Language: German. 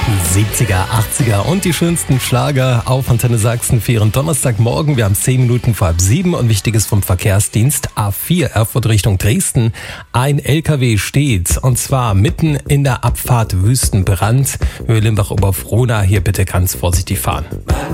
70er, 80er und die schönsten Schlager auf Antenne Sachsen für Ihren Donnerstagmorgen. Wir haben 10 Minuten vor halb 7 und Wichtiges vom Verkehrsdienst A4 Erfurt Richtung Dresden. Ein LKW steht und zwar mitten in der Abfahrt Wüstenbrand. Höhe Limbach-Oberfrohna, hier bitte ganz vorsichtig fahren.